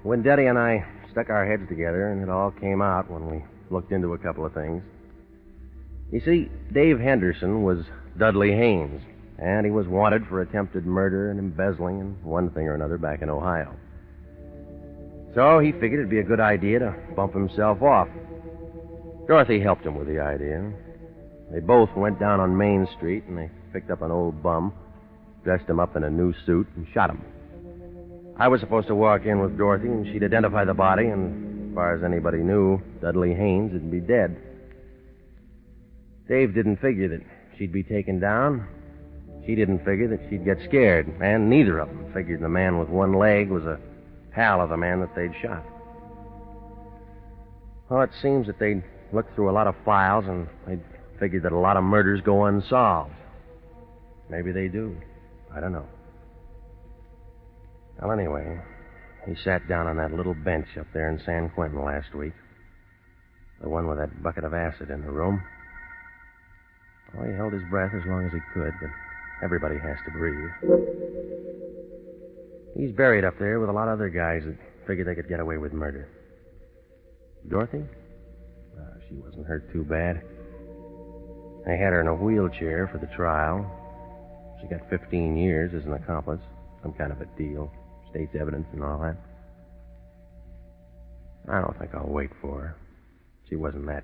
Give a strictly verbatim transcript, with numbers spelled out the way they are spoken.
Wendetti and I stuck our heads together, and it all came out when we looked into a couple of things. You see, Dave Henderson was Dudley Haynes, and he was wanted for attempted murder and embezzling and one thing or another back in Ohio. So he figured it'd be a good idea to bump himself off. Dorothy helped him with the idea. They both went down on Main Street, and they picked up an old bum, dressed him up in a new suit, and shot him. I was supposed to walk in with Dorothy, and she'd identify the body, and as far as anybody knew, Dudley Haynes would be dead. Dave didn't figure that she'd be taken down. She didn't figure that she'd get scared, and neither of them figured the man with one leg was a pal of the man that they'd shot. Well, it seems that they'd looked through a lot of files, and they'd figured that a lot of murders go unsolved. Maybe they do. I don't know. Well, anyway, he sat down on that little bench up there in San Quentin last week. The one with that bucket of acid in the room. Well, he held his breath as long as he could, but everybody has to breathe. He's buried up there with a lot of other guys that figured they could get away with murder. Dorothy? Uh, she wasn't hurt too bad. They had her in a wheelchair for the trial. She got fifteen years as an accomplice. Some kind of a deal. State's evidence and all that. I don't think I'll wait for her. She wasn't that